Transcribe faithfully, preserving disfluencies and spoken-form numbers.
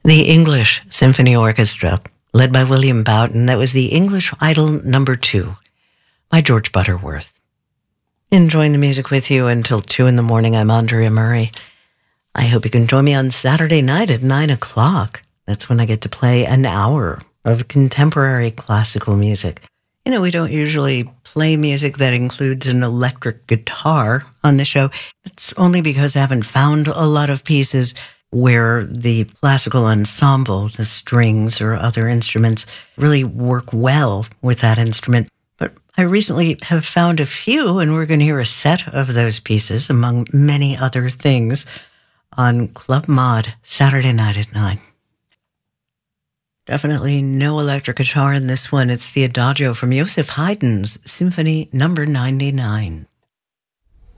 The English Symphony Orchestra, led by William Boughton. That was the English Idol number two by George Butterworth. Enjoying the music with you until two in the morning. I'm Andrea Murray. I hope you can join me on Saturday night at nine o'clock. That's when I get to play an hour of contemporary classical music. You know, we don't usually play music that includes an electric guitar on the show. It's only because I haven't found a lot of pieces where the classical ensemble, the strings or other instruments, really work well with that instrument. But I recently have found a few, and we're going to hear a set of those pieces, among many other things, on Club Mod Saturday night at nine. Definitely no electric guitar in this one. It's the Adagio from Joseph Haydn's Symphony number ninety-nine.